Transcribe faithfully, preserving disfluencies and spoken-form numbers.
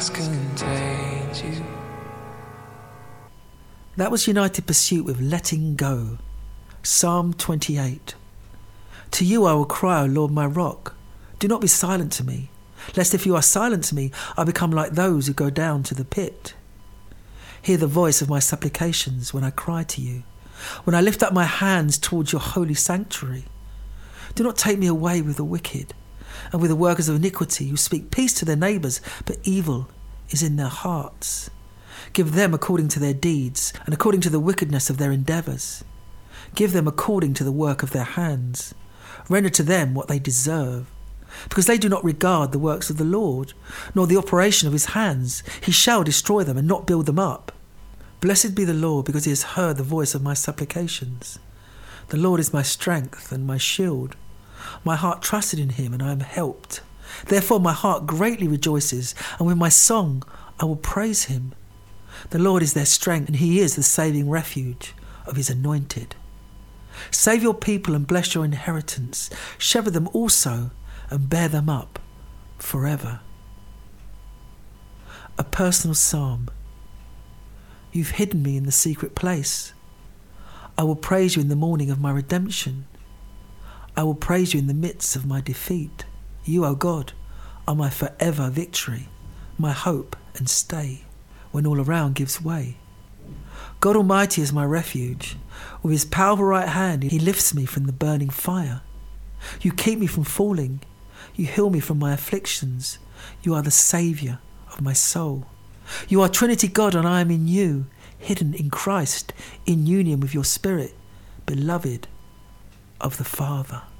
silence contains you. That was United Pursuit with Letting Go. Psalm twenty-eight. To you I will cry, O Lord my rock. Do not be silent to me, lest if you are silent to me, I become like those who go down to the pit. Hear the voice of my supplications when I cry to you, when I lift up my hands towards your holy sanctuary. Do not take me away with the wicked, and with the workers of iniquity who speak peace to their neighbours, but evil is in their hearts. Give them according to their deeds, and according to the wickedness of their endeavours. Give them according to the work of their hands. Render to them what they deserve. Because they do not regard the works of the Lord, nor the operation of his hands. He shall destroy them and not build them up. Blessed be the Lord, because he has heard the voice of my supplications. The Lord is my strength and my shield. My heart trusted in him, and I am helped. Therefore my heart greatly rejoices, and with my song I will praise him. The Lord is their strength, and he is the saving refuge of his anointed. Save your people and bless your inheritance. Shepherd them also and bear them up forever. A personal psalm. You've hidden me in the secret place. I will praise you in the morning of my redemption. I will praise you in the midst of my defeat. You, O God, are my forever victory, my hope and stay when all around gives way. God Almighty is my refuge. With his powerful right hand, he lifts me from the burning fire. You keep me from falling. You heal me from my afflictions. You are the Saviour of my soul. You are Trinity God, and I am in you, hidden in Christ, in union with your Spirit, beloved of the Father.